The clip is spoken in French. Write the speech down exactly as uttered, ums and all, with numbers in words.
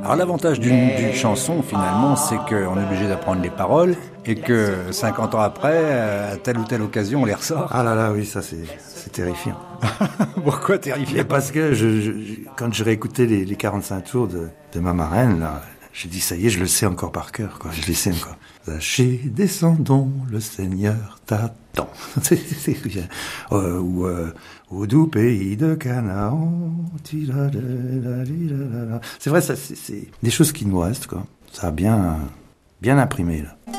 Alors l'avantage d'une, d'une chanson, finalement, c'est qu'on est obligé d'apprendre les paroles et que cinquante ans après, à telle ou telle occasion, on les ressort. Ah là là, oui, ça c'est, c'est terrifiant. Pourquoi terrifiant? Mais parce que je, je, quand je réécoutais les, les quarante-cinq tours de, de ma marraine, là, j'ai dit, ça y est, je le sais encore par cœur, quoi. Je le sais encore. Zachée, descendons, le Seigneur t'attend. euh, ou, euh, au doux pays de Canaan. C'est vrai, ça, c'est, c'est des choses qui nous restent, quoi. Ça a bien, bien imprimé, là.